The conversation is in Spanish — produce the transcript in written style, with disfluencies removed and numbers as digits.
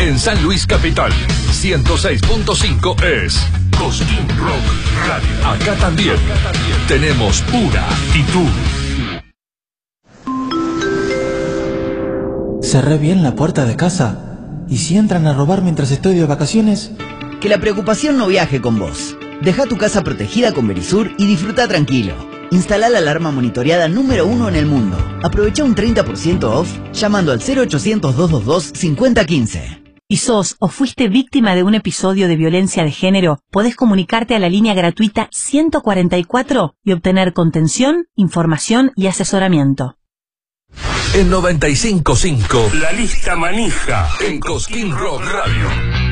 En San Luis Capital, 106.5 es Cosquín Rock Radio. Acá también tenemos una actitud. Cerré bien la puerta de casa. ¿Y si entran a robar mientras estoy de vacaciones? Que la preocupación no viaje con vos. Deja tu casa protegida con Verisur y disfruta tranquilo. Instala la alarma monitoreada número 1 en el mundo. Aprovecha un 30% off llamando al 0800-222-5015. ¿Y sos o fuiste víctima de un episodio de violencia de género? Podés comunicarte a la línea gratuita 144 y obtener contención, información y asesoramiento. En 95.5, la lista manija en Cosquín Rock Radio.